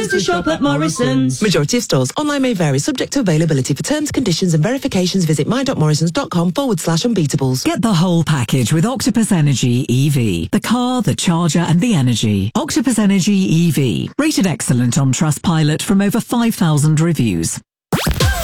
place to shop at Morrisons. Majority of stores. Online may vary, subject to availability. For terms, conditions and verifications, visit my.morrisons.com/unbeatables. Get the whole package with Octopus Energy EV. The car, the charger and the energy. Octopus Energy EV. Rated excellent on Trustpilot from over 5,000 reviews.